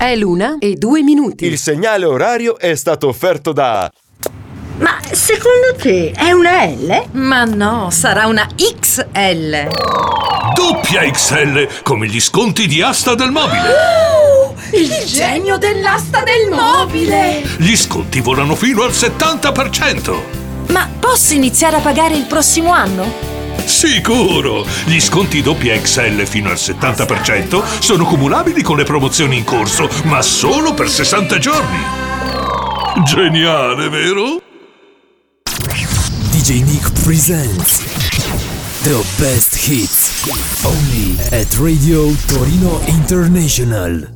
È l'1:02. Il segnale orario è stato offerto da... Ma secondo te è una L? Ma no, sarà una XL. Doppia XL, come gli sconti di Asta del Mobile. Il genio dell'asta del mobile! Gli sconti volano fino al 70%. Ma posso iniziare a pagare il prossimo anno? Sicuro! Gli sconti doppia XL fino al 70% sono cumulabili con le promozioni in corso, ma solo per 60 giorni. Geniale, vero? DJ Nick presents the best hits only at Radio Torino International.